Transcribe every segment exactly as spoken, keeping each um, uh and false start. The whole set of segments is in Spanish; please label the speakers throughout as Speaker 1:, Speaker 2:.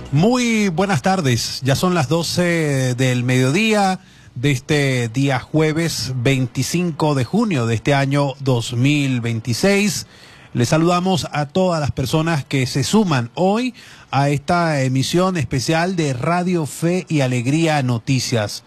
Speaker 1: Muy buenas tardes, ya son las doce del mediodía de este día jueves veinticinco de junio de este año dos mil veintiséis. Les saludamos a todas las personas que se suman hoy a esta emisión especial de Radio Fe y Alegría Noticias.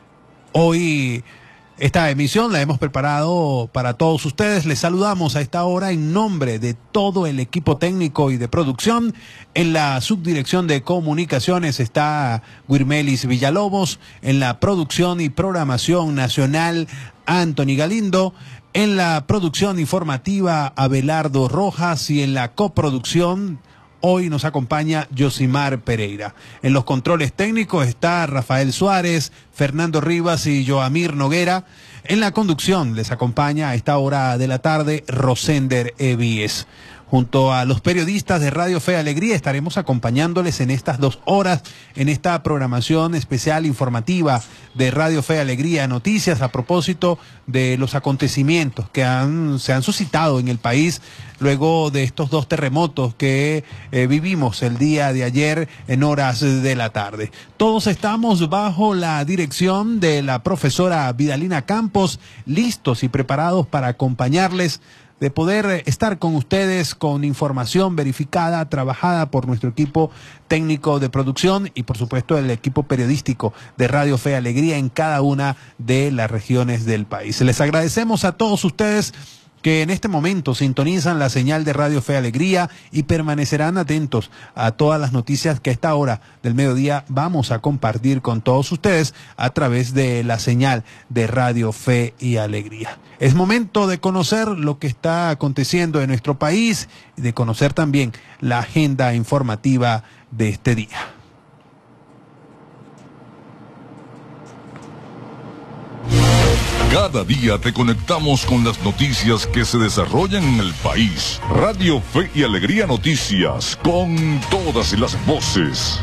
Speaker 1: Hoy esta emisión la hemos preparado para todos ustedes. Les saludamos a esta hora en nombre de todo el equipo técnico y de producción. En la subdirección de comunicaciones está Guirmelis Villalobos. En la producción y programación nacional, Anthony Galindo. En la producción informativa, Abelardo Rojas. Y en la coproducción, hoy nos acompaña Yosimar Pereira. En los controles técnicos está Rafael Suárez, Fernando Rivas y Joamir Noguera. En la conducción les acompaña a esta hora de la tarde Rosender Evíes. Junto a los periodistas de Radio Fe y Alegría estaremos acompañándoles en estas dos horas en esta programación especial informativa de Radio Fe y Alegría Noticias a propósito de los acontecimientos que han, se han suscitado en el país luego de estos dos terremotos que eh, vivimos el día de ayer en horas de la tarde. Todos estamos bajo la dirección de la profesora Vidalina Campos, listos y preparados para acompañarles, de poder estar con ustedes con información verificada, trabajada por nuestro equipo técnico de producción y por supuesto el equipo periodístico de Radio Fe y Alegría en cada una de las regiones del país. Les agradecemos a todos ustedes que en este momento sintonizan la señal de Radio Fe y Alegría y permanecerán atentos a todas las noticias que a esta hora del mediodía vamos a compartir con todos ustedes a través de la señal de Radio Fe y Alegría. Es momento de conocer lo que está aconteciendo en nuestro país y de conocer también la agenda informativa de este día.
Speaker 2: Cada día te conectamos con las noticias que se desarrollan en el país. Radio Fe y Alegría Noticias, con todas las voces.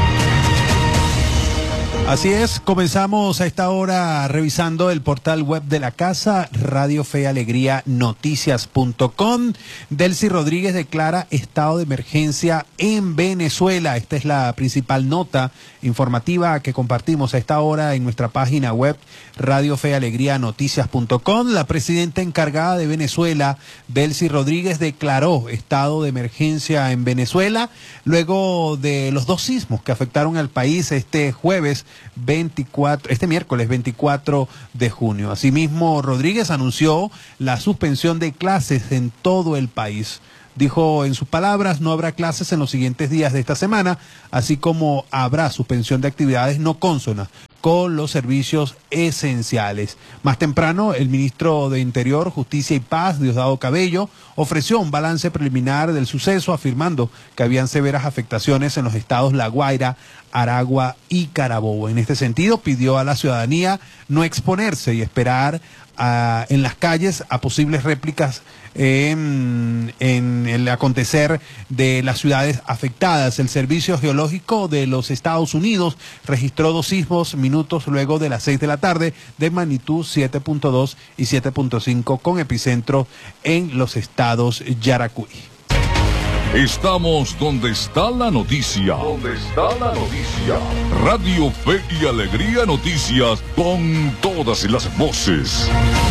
Speaker 1: Así es, comenzamos a esta hora revisando el portal web de la casa, Radio Fe y Alegría Noticias punto com. Delcy Rodríguez declara estado de emergencia en Venezuela. Esta es la principal nota informativa que compartimos a esta hora en nuestra página web, Radio Fe y Alegría Noticias punto com. La presidenta encargada de Venezuela, Delcy Rodríguez, declaró estado de emergencia en Venezuela luego de los dos sismos que afectaron al país este jueves veinticuatro, este miércoles veinticuatro de junio. Asimismo, Rodríguez anunció la suspensión de clases en todo el país. Dijo en sus palabras, no habrá clases en los siguientes días de esta semana, así como habrá suspensión de actividades no cónsonas con los servicios esenciales. Más temprano, el ministro de Interior, Justicia y Paz, Diosdado Cabello, ofreció un balance preliminar del suceso, afirmando que habían severas afectaciones en los estados La Guaira, Aragua y Carabobo. En este sentido, pidió a la ciudadanía no exponerse y esperar a, en las calles a posibles réplicas en, en el acontecer de las ciudades afectadas. El Servicio Geológico de los Estados Unidos registró dos sismos minutos luego de las seis de la tarde de magnitud siete punto dos y siete punto cinco con epicentro en los estados Yaracuy.
Speaker 2: Estamos donde está la noticia. Donde está la noticia. Radio Fe y Alegría Noticias, con todas las voces.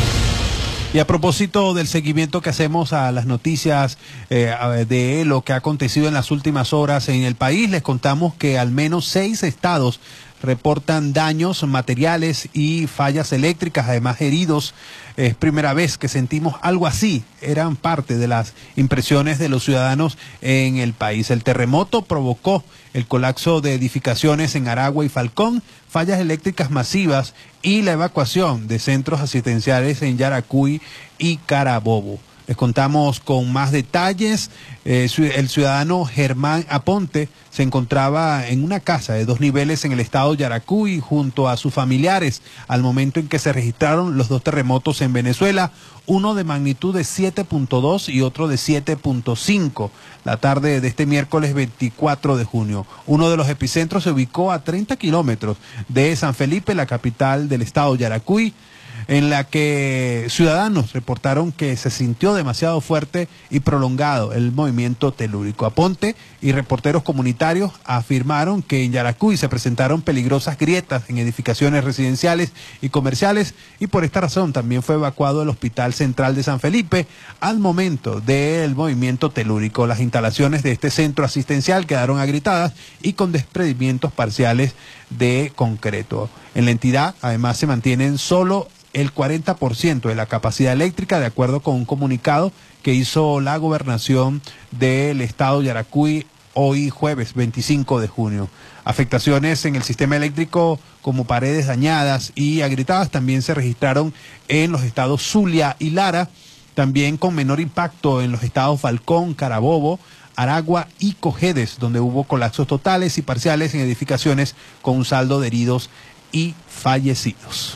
Speaker 1: Y a propósito del seguimiento que hacemos a las noticias eh, de lo que ha acontecido en las últimas horas en el país, les contamos que al menos seis estados reportan daños materiales y fallas eléctricas, además heridos. Es primera vez que sentimos algo así. Eran parte de las impresiones de los ciudadanos en el país. El terremoto provocó el colapso de edificaciones en Aragua y Falcón, fallas eléctricas masivas y la evacuación de centros asistenciales en Yaracuy y Carabobo. Les contamos con más detalles. Eh, el ciudadano Germán Aponte se encontraba en una casa de dos niveles en el estado Yaracuy junto a sus familiares al momento en que se registraron los dos terremotos en Venezuela, uno de magnitud de siete punto dos y otro de siete punto cinco, la tarde de este miércoles veinticuatro de junio. Uno de los epicentros se ubicó a treinta kilómetros de San Felipe, la capital del estado Yaracuy. en la que ciudadanos reportaron que se sintió demasiado fuerte y prolongado el movimiento telúrico. Aponte y reporteros comunitarios afirmaron que en Yaracuy se presentaron peligrosas grietas en edificaciones residenciales y comerciales, y por esta razón también fue evacuado el Hospital Central de San Felipe al momento del movimiento telúrico. Las instalaciones de este centro asistencial quedaron agrietadas y con desprendimientos parciales de concreto. En la entidad, además, se mantienen solo el cuarenta por ciento de la capacidad eléctrica, de acuerdo con un comunicado que hizo la gobernación del estado Yaracuy hoy jueves veinticinco de junio. Afectaciones en el sistema eléctrico como paredes dañadas y agrietadas también se registraron en los estados Zulia y Lara, también con menor impacto en los estados Falcón, Carabobo, Aragua y Cojedes, donde hubo colapsos totales y parciales en edificaciones con un saldo de heridos y fallecidos.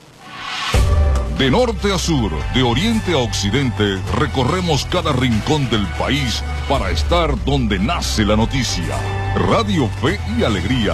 Speaker 2: De norte a sur, de oriente a occidente, recorremos cada rincón del país para estar donde nace la noticia. Radio Fe y Alegría.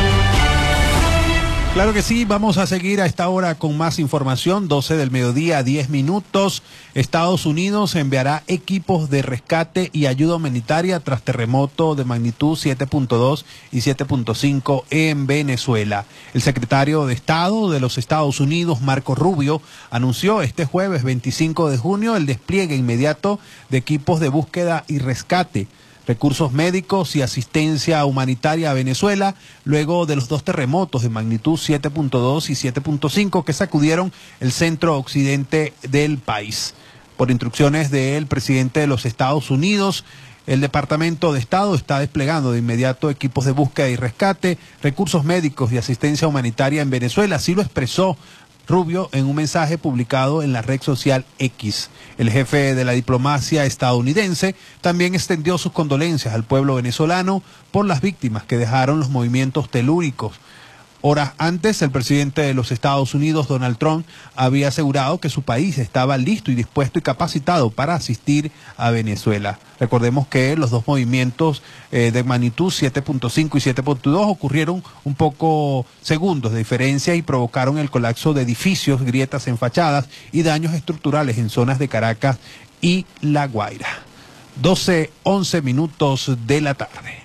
Speaker 1: Claro que sí, vamos a seguir a esta hora con más información. doce del mediodía, diez minutos. Estados Unidos enviará equipos de rescate y ayuda humanitaria tras terremoto de magnitud siete punto dos y siete punto cinco en Venezuela. El secretario de Estado de los Estados Unidos, Marco Rubio, anunció este jueves veinticinco de junio el despliegue inmediato de equipos de búsqueda y rescate, recursos médicos y asistencia humanitaria a Venezuela, luego de los dos terremotos de magnitud siete punto dos y siete punto cinco que sacudieron el centro occidente del país. Por instrucciones del presidente de los Estados Unidos, el Departamento de Estado está desplegando de inmediato equipos de búsqueda y rescate, recursos médicos y asistencia humanitaria en Venezuela. Así lo expresó Rubio en un mensaje publicado en la red social X. El jefe de la diplomacia estadounidense también extendió sus condolencias al pueblo venezolano por las víctimas que dejaron los movimientos telúricos. Horas antes, el presidente de los Estados Unidos, Donald Trump, había asegurado que su país estaba listo y dispuesto y capacitado para asistir a Venezuela. Recordemos que los dos movimientos eh, de magnitud siete punto cinco y siete punto dos ocurrieron un poco segundos de diferencia y provocaron el colapso de edificios, grietas en fachadas y daños estructurales en zonas de Caracas y La Guaira. doce, once minutos de la tarde.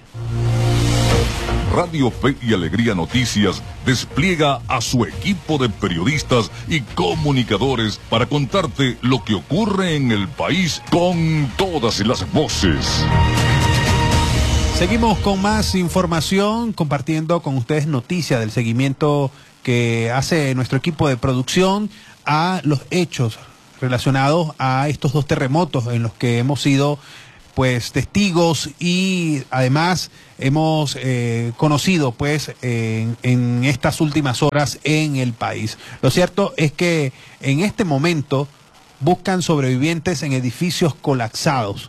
Speaker 2: Radio Fe y Alegría Noticias despliega a su equipo de periodistas y comunicadores para contarte lo que ocurre en el país con todas las voces.
Speaker 1: Seguimos con más información, compartiendo con ustedes noticias del seguimiento que hace nuestro equipo de producción a los hechos relacionados a estos dos terremotos en los que hemos sido pues testigos y además hemos eh, conocido pues en, en estas últimas horas en el país. Lo cierto es que en este momento buscan sobrevivientes en edificios colapsados.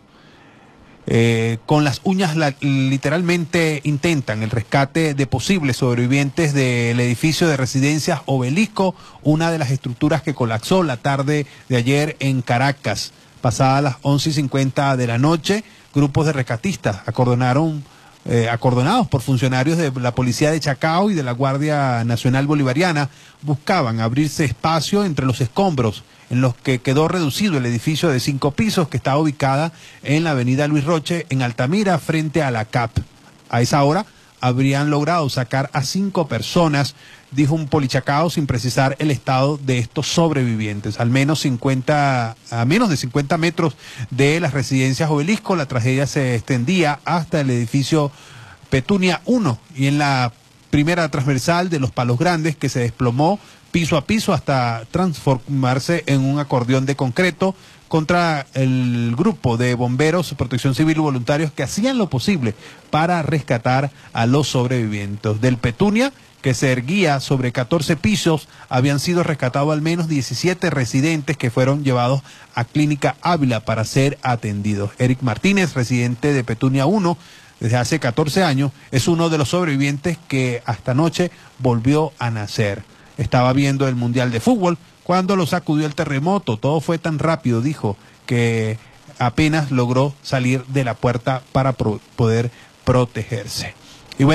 Speaker 1: Eh, con las uñas la, literalmente intentan el rescate de posibles sobrevivientes del edificio de residencias Obelisco, una de las estructuras que colapsó la tarde de ayer en Caracas. Pasadas las once y cincuenta de la noche, grupos de rescatistas acordonaron, eh, acordonados por funcionarios de la Policía de Chacao y de la Guardia Nacional Bolivariana, buscaban abrirse espacio entre los escombros en los que quedó reducido el edificio de cinco pisos que estaba ubicada en la avenida Luis Roche, en Altamira, frente a la C A P. A esa hora habrían logrado sacar a cinco personas, dijo un polichacao, sin precisar el estado de estos sobrevivientes. Al menos cincuenta, a menos de cincuenta metros de las residencias Obelisco, la tragedia se extendía hasta el edificio Petunia uno y en la primera transversal de los Palos Grandes, que se desplomó piso a piso hasta transformarse en un acordeón de concreto contra el grupo de bomberos, protección civil y voluntarios que hacían lo posible para rescatar a los sobrevivientes. Del Petunia, que se erguía sobre catorce pisos, habían sido rescatados al menos diecisiete residentes que fueron llevados a Clínica Ávila para ser atendidos. Eric Martínez, residente de Petunia uno, desde hace catorce años, es uno de los sobrevivientes que hasta anoche volvió a nacer. Estaba viendo el Mundial de Fútbol cuando lo sacudió el terremoto. Todo fue tan rápido, dijo, que apenas logró salir de la puerta para pro poder protegerse. Y bueno,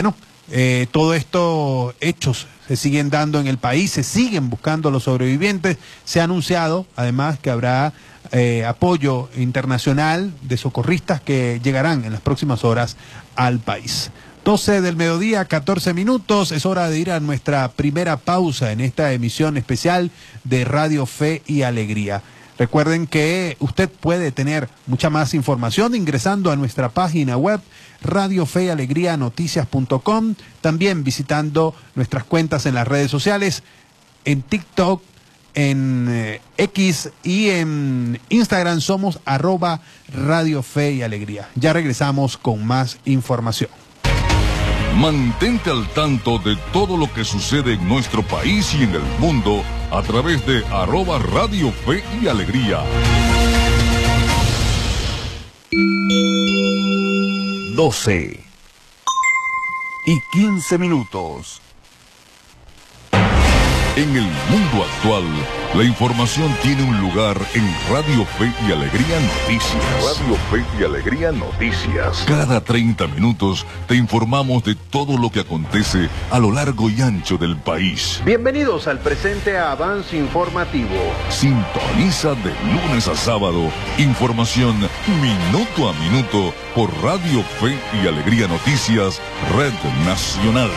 Speaker 1: Eh, todo estos hechos se siguen dando en el país, se siguen buscando los sobrevivientes. Se ha anunciado además que habrá eh, apoyo internacional de socorristas que llegarán en las próximas horas al país. doce del mediodía, catorce minutos, es hora de ir a nuestra primera pausa en esta emisión especial de Radio Fe y Alegría. Recuerden que usted puede tener mucha más información ingresando a nuestra página web radio fe y alegría noticias punto com, también visitando nuestras cuentas en las redes sociales, en TikTok, en eh, X y en Instagram somos arroba Radio Fe y Alegría. Ya regresamos con más información.
Speaker 2: Mantente al tanto de todo lo que sucede en nuestro país y en el mundo a través de arroba Radio Fe y Alegría.
Speaker 3: doce y quince minutos.
Speaker 2: En el mundo actual, la información tiene un lugar en Radio Fe y Alegría Noticias.
Speaker 3: Radio Fe y Alegría Noticias.
Speaker 2: Cada treinta minutos te informamos de todo lo que acontece a lo largo y ancho del país.
Speaker 1: Bienvenidos al presente avance informativo.
Speaker 2: Sintoniza de lunes a sábado información minuto a minuto por Radio Fe y Alegría Noticias, Red Nacional.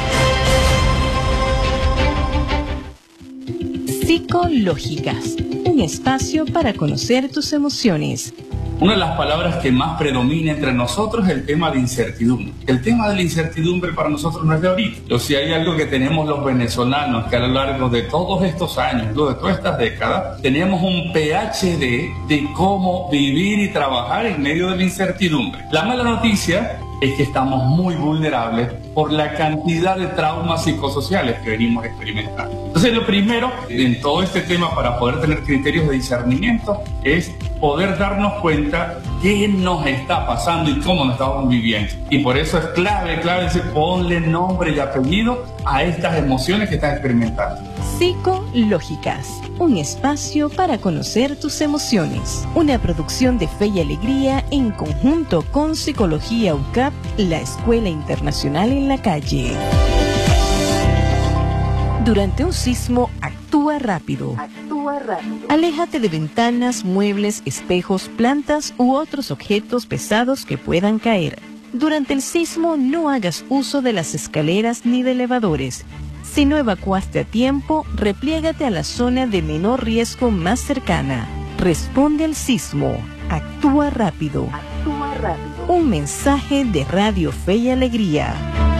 Speaker 4: Psicológicas, un espacio para conocer tus emociones.
Speaker 5: Una de las palabras que más predomina entre nosotros es el tema de incertidumbre. El tema de la incertidumbre para nosotros no es de ahorita. O si hay algo que tenemos los venezolanos, que a lo largo de todos estos años, de todas estas décadas, tenemos un P H D de cómo vivir y trabajar en medio de la incertidumbre. La mala noticia es que estamos muy vulnerables por la cantidad de traumas psicosociales que venimos experimentando. Entonces, lo primero en todo este tema para poder tener criterios de discernimiento es poder darnos cuenta qué nos está pasando y cómo nos estamos viviendo. Y por eso es clave, clave decir, ponle nombre y apellido a estas emociones que estás experimentando.
Speaker 4: Psicológicas, un espacio para conocer tus emociones. Una producción de Fe y Alegría en conjunto con Psicología U C A P, la Escuela Internacional en la Calle. Durante un sismo, actúa rápido. Actúa rápido. Aléjate de ventanas, muebles, espejos, plantas u otros objetos pesados que puedan caer. Durante el sismo, no hagas uso de las escaleras ni de elevadores. Si no evacuaste a tiempo, repliégate a la zona de menor riesgo más cercana. Responde al sismo. Actúa rápido. Actúa rápido. Un mensaje de Radio Fe y Alegría.